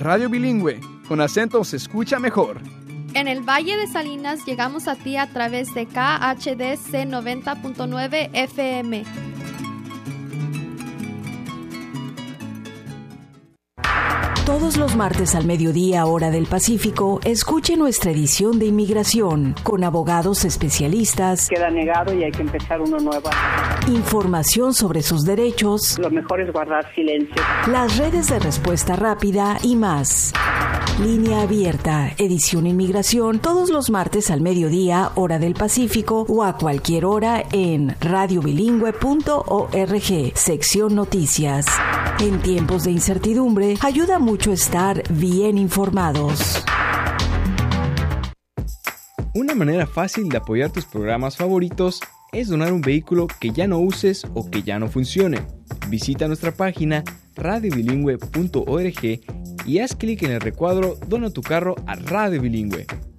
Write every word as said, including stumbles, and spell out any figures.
Radio Bilingüe, con acento se escucha mejor. En el Valle de Salinas llegamos a ti a través de K H D C noventa punto nueve F M. Todos los martes al mediodía, hora del Pacífico, escuche nuestra edición de Inmigración con abogados especialistas. Queda negado y hay que empezar uno nuevo. Información sobre sus derechos. Lo mejor es guardar silencio. Las redes de respuesta rápida y más. Línea abierta, edición Inmigración, todos los martes al mediodía, hora del Pacífico, o a cualquier hora en radio bilingüe punto org, sección Noticias. En tiempos de incertidumbre, ayuda mucho estar bien informados. Una manera fácil de apoyar tus programas favoritos es donar un vehículo que ya no uses o que ya no funcione. Visita nuestra página radio bilingüe punto org y haz clic en el recuadro Dona tu carro a Radio Bilingüe.